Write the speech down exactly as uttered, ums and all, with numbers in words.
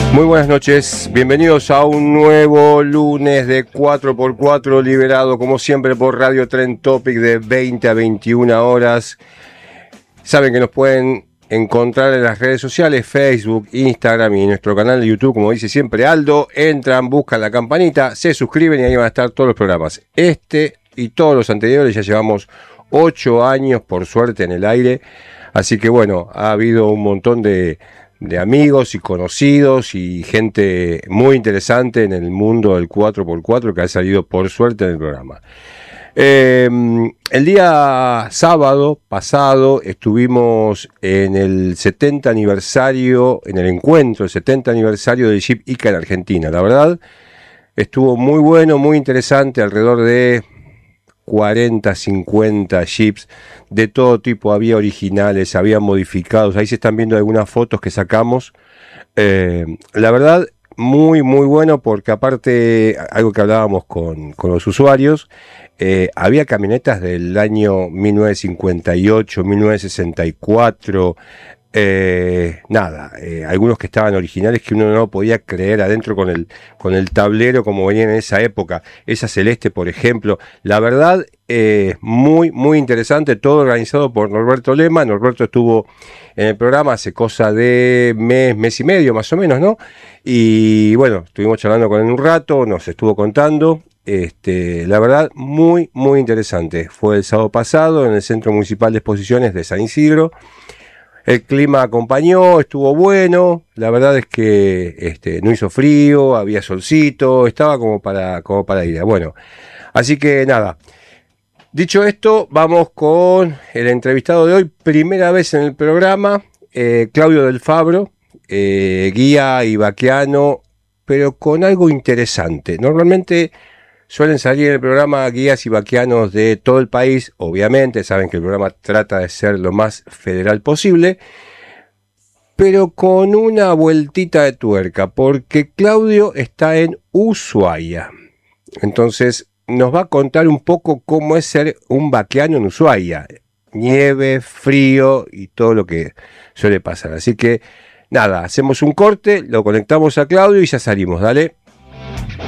Muy buenas noches, bienvenidos a un nuevo lunes de cuatro por cuatro liberado como siempre por Radio Trend Topic de veinte a veintiuna horas. Saben que nos pueden encontrar en las redes sociales, Facebook, Instagram y nuestro canal de YouTube, como dice siempre Aldo. Entran, buscan la campanita, se suscriben y ahí van a estar todos los programas. Este y todos los anteriores ya llevamos ocho años por suerte en el aire, así que bueno, ha habido un montón de... de amigos y conocidos y gente muy interesante en el mundo del cuatro por cuatro que ha salido por suerte en el programa. Eh, el día sábado pasado estuvimos en el setenta aniversario, en el encuentro, el setenta aniversario del Jeep Ica en Argentina. La verdad, estuvo muy bueno, muy interesante, alrededor de cuarenta, cincuenta Jeeps de todo tipo, había originales, había modificados, ahí se están viendo algunas fotos que sacamos. Eh, la verdad, muy muy bueno, porque aparte, algo que hablábamos con, con los usuarios, eh, había camionetas del año mil novecientos cincuenta y ocho, mil novecientos sesenta y cuatro, Eh, nada, eh, algunos que estaban originales que uno no podía creer adentro con el, con el tablero como venían en esa época, esa celeste por ejemplo. La verdad, eh, muy muy interesante, todo organizado por Norberto Lema. Norberto estuvo en el programa hace cosa de mes, mes y medio más o menos, ¿no? Y bueno, estuvimos charlando con él un rato, nos estuvo contando. Este, la verdad, muy muy interesante. Fue el sábado pasado en el Centro Municipal de Exposiciones de San Isidro. El clima acompañó, estuvo bueno, la verdad es que este, no hizo frío, había solcito, estaba como para, como para ir. Bueno, así que nada, dicho esto, vamos con el entrevistado de hoy, primera vez en el programa, eh, Claudio Del Fabro, eh, guía y vaqueano, pero con algo interesante. Normalmente suelen salir en el programa guías y vaqueanos de todo el país, obviamente, saben que el programa trata de ser lo más federal posible, pero con una vueltita de tuerca, porque Claudio está en Ushuaia. Entonces nos va a contar un poco cómo es ser un vaqueano en Ushuaia. Nieve, frío y todo lo que suele pasar. Así que nada, hacemos un corte, lo conectamos a Claudio y ya salimos, dale.